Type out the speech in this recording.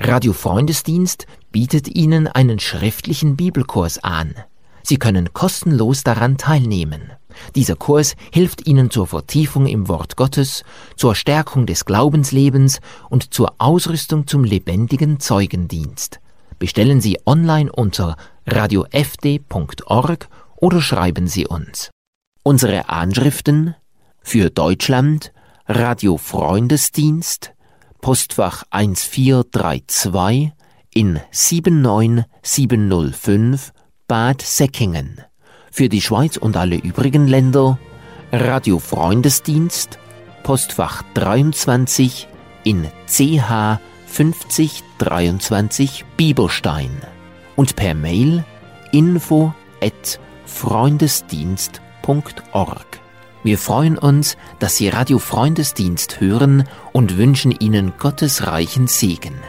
Radio Freundesdienst bietet Ihnen einen schriftlichen Bibelkurs an. Sie können kostenlos daran teilnehmen. Dieser Kurs hilft Ihnen zur Vertiefung im Wort Gottes, zur Stärkung des Glaubenslebens und zur Ausrüstung zum lebendigen Zeugendienst. Bestellen Sie online unter radiofd.org oder schreiben Sie uns. Unsere Anschriften: für Deutschland Radio Freundesdienst, Postfach 1432 in 79705 Bad Säckingen. Für die Schweiz und alle übrigen Länder Radio Freundesdienst, Postfach 23 in CH 5023 Bieberstein und per Mail info@freundesdienst.org. Wir freuen uns, dass Sie Radio Freundesdienst hören und wünschen Ihnen Gottes reichen Segen.